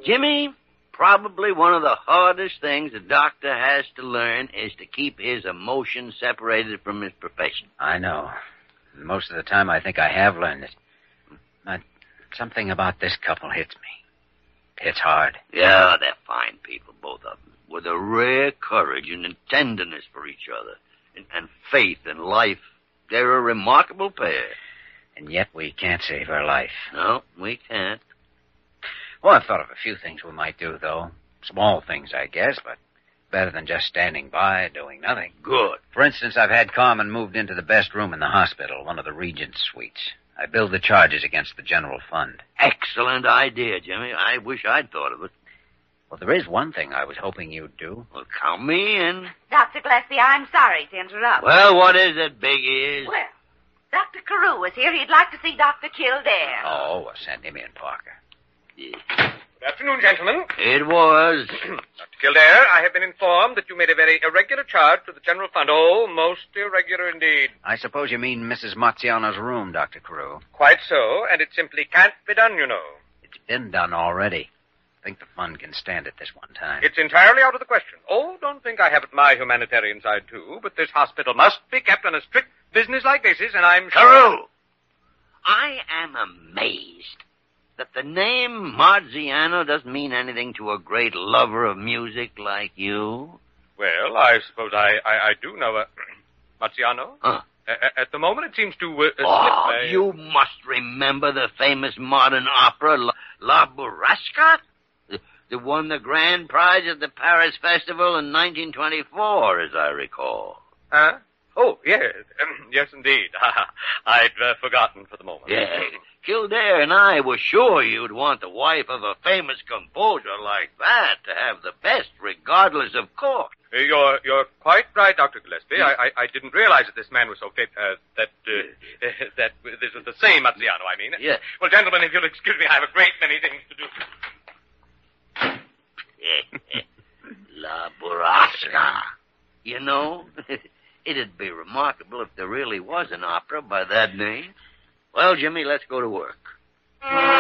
Jimmy, probably one of the hardest things a doctor has to learn is to keep his emotions separated from his profession. I know. Most of the time I think I have learned it. But something about this couple hits me. It's hard. Yeah, they're fine people, both of them, with a rare courage and a tenderness for each other, and faith in life. They're a remarkable pair. And yet we can't save her life. No, we can't. Well, I've thought of a few things we might do, though. Small things, I guess, but better than just standing by doing nothing. Good. For instance, I've had Carmen moved into the best room in the hospital, one of the Regent's suites. I billed the charges against the general fund. Excellent idea, Jimmy. I wish I'd thought of it. Well, there is one thing I was hoping you'd do. Well, count me in. Dr. Gillespie, I'm sorry to interrupt. Well, what is it, Big Ears? Well, Dr. Carew is here. He'd like to see Dr. Kildare. Oh, well, send him in, Parker. Good afternoon, gentlemen. It was. Dr. Kildare, I have been informed that you made a very irregular charge to the general fund. Oh, most irregular indeed. I suppose you mean Mrs. Marziano's room, Dr. Carew. Quite so, and it simply can't be done, you know. It's been done already. I think the fund can stand it this one time. It's entirely out of the question. Oh, don't think I haven't my humanitarian side, too, but this hospital must be kept on a strict business-like basis, and I'm sure... Carew! I am amazed that the name Marziano doesn't mean anything to a great lover of music like you. Well, I suppose I do know Marziano. Huh. At the moment, it seems to slip. You must remember the famous modern opera, La Burrasca? The won the grand prize at the Paris Festival in 1924, as I recall. Huh? Oh, yes. Yes, indeed. I'd forgotten for the moment. Yeah. Kildare and I were sure you'd want the wife of a famous composer like that to have the best, regardless of cost. You're quite right, Dr. Gillespie. I didn't realize that this man was so fit, that this was the same Marziano, I mean. Yeah. Well, gentlemen, if you'll excuse me, I have a great many things to do. La Burrasca. You know, it'd be remarkable if there really was an opera by that name. Well, Jimmy, let's go to work.